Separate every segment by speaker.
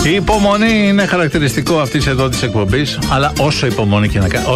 Speaker 1: Η υπομονή είναι χαρακτηριστικό αυτής εδώ της εκπομπής, αλλά όσο υπομονή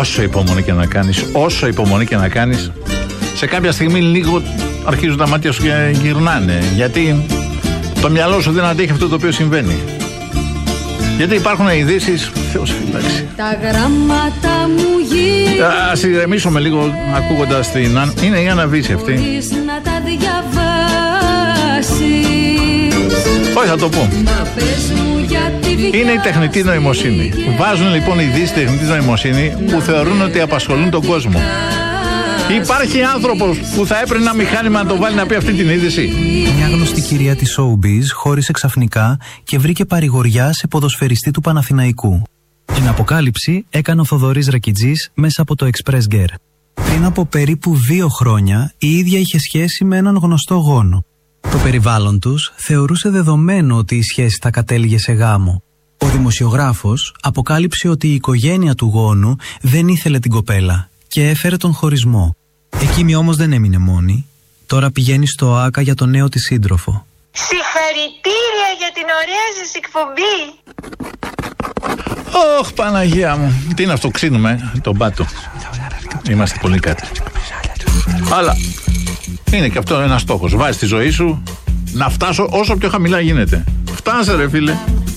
Speaker 1: και να κάνεις, σε κάποια στιγμή λίγο αρχίζουν τα μάτια σου και γυρνάνε. Γιατί το μυαλό σου δεν αντέχει αυτό το οποίο συμβαίνει. Γιατί υπάρχουν ειδήσεις, Θεός φυλάξει. Τα γράμματα μου γύρω. Ας ηρεμήσουμε λίγο ακούγοντας την. Είναι η Άννα Βύση αυτή. Να τα διαβάσεις. Όχι, θα το πω. Είναι η τεχνητή νοημοσύνη. Βάζουν λοιπόν ειδήσεις τεχνητή νοημοσύνη που θεωρούν ότι απασχολούν τον κόσμο. Υπάρχει άνθρωπος που θα έπρεπε ένα μηχάνημα να το βάλει να πει αυτή την είδηση.
Speaker 2: Μια γνωστή κυρία της Showbiz χώρισε ξαφνικά και βρήκε παρηγοριά σε ποδοσφαιριστή του Παναθηναϊκού. Την αποκάλυψη έκανε ο Θοδωρής Ρακιτζής μέσα από το Express Gear. Πριν από περίπου 2 χρόνια η ίδια είχε σχέση με έναν γνωστό γόνο. Το περιβάλλον τους θεωρούσε δεδομένο ότι η σχέση θα κατέληγε σε γάμο. Ο δημοσιογράφος αποκάλυψε ότι η οικογένεια του γόνου δεν ήθελε την κοπέλα και έφερε τον χωρισμό. Εκείνη όμως δεν έμεινε μόνη. Τώρα πηγαίνει στο ΆΚΑ για τον νέο της σύντροφο.
Speaker 3: Συγχαρητήρια για την ωραία σας εκπομπή.
Speaker 1: Ωχ, Παναγία μου. Τι είναι αυτό, ξύνουμε τον πάτο. Είμαστε πολύ κάτω. Αλλά είναι και αυτό ένας στόχος. Βάζεις τη ζωή σου να φτάσω όσο πιο χαμηλά γίνεται. Φτάσε ρε φίλε.